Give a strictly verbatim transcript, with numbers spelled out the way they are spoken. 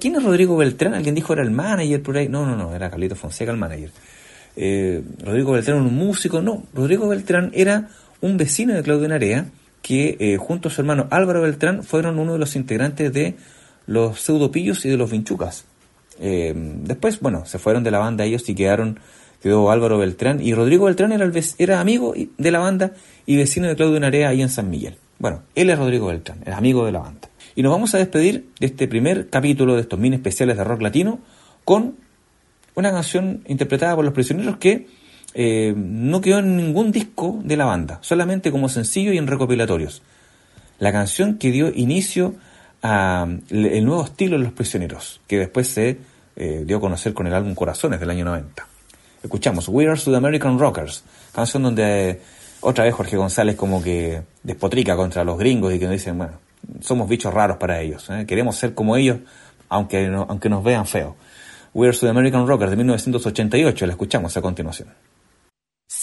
¿quién es Rodrigo Beltrán? Alguien dijo era el manager por ahí. No, no, no, era Carlito Fonseca el manager. Eh, Rodrigo Beltrán era un músico. No, Rodrigo Beltrán era un vecino de Claudio Narea que eh, junto a su hermano Álvaro Beltrán fueron uno de los integrantes de los Pseudopillos y de los Vinchucas. Eh, después, bueno, se fueron de la banda ellos y quedaron, quedó Álvaro Beltrán, y Rodrigo Beltrán era, el vec- era amigo de la banda y vecino de Claudio Narea ahí en San Miguel. Bueno, él es Rodrigo Beltrán, es amigo de la banda. Y nos vamos a despedir de este primer capítulo de estos mini especiales de rock latino con una canción interpretada por Los Prisioneros que eh, no quedó en ningún disco de la banda, solamente como sencillo y en recopilatorios. La canción que dio inicio al nuevo estilo de Los Prisioneros, que después se eh, dio a conocer con el álbum Corazones del año noventa. Escuchamos We Are Sudamerican Rockers, canción donde eh, otra vez Jorge González como que despotrica contra los gringos y que nos dicen, bueno, somos bichos raros para ellos, ¿eh? Queremos ser como ellos aunque, no, aunque nos vean feos. We Are Sudamerican Rockers de mil novecientos ochenta y ocho, la escuchamos a continuación.